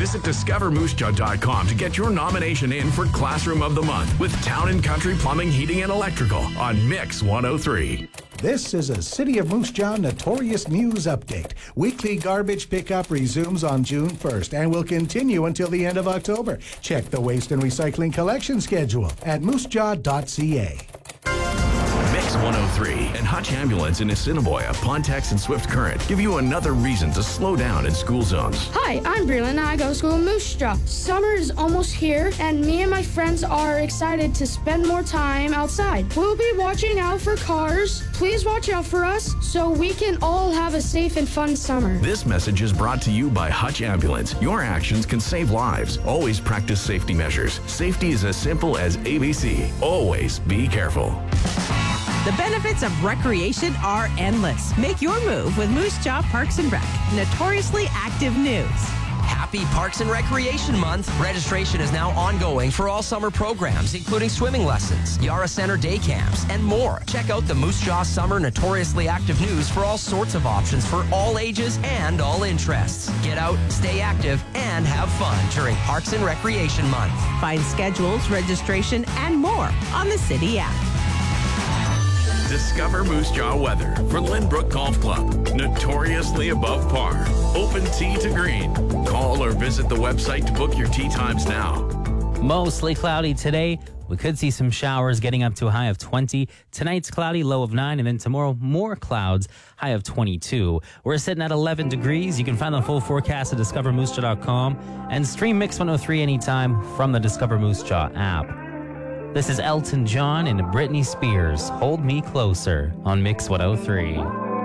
Visit discovermoosejaw.com to get your nomination in for Classroom of the Month with Town and Country Plumbing, Heating, and Electrical on Mix 103. This is a City of Moose Jaw Notorious News Update. Weekly garbage pickup resumes on June 1st and will continue until the end of October. Check the waste and recycling collection schedule at moosejaw.ca. Mix 103 and Hutch Ambulance in Assiniboia, Pontex, and Swift Current give you another reason to slow down in school zones. Hi, I'm Breland. I go to school in Moose Jaw. Summer is almost here, and me and my friends are excited to spend more time outside. We'll be watching out for cars. Please watch out for us so we can all have a safe and fun summer. This message is brought to you by Hutch Ambulance. Your actions can save lives. Always practice safety measures. Safety is as simple as ABC. Always be careful. The benefits of recreation are endless. Make your move with Moose Jaw Parks and Rec. Notoriously active news. Happy Parks and Recreation Month. Registration is now ongoing for all summer programs, including swimming lessons, Yara Center day camps, and more. Check out the Moose Jaw Summer Notoriously Active News for all sorts of options for all ages and all interests. Get out, stay active, and have fun during Parks and Recreation Month. Find schedules, registration, and more on the City app. Discover Moose Jaw weather for Lynbrook Golf Club. Notoriously above par. Open tee to green. Call or visit the website to book your tee times now. Mostly cloudy today. We could see some showers getting up to a high of 20. Tonight's cloudy, low of 9. And then tomorrow, more clouds, high of 22. We're sitting at 11 degrees. You can find the full forecast at discovermoosejaw.com and stream Mix 103 anytime from the Discover Moose Jaw app. This is Elton John and Britney Spears, Hold Me Closer on Mix 103.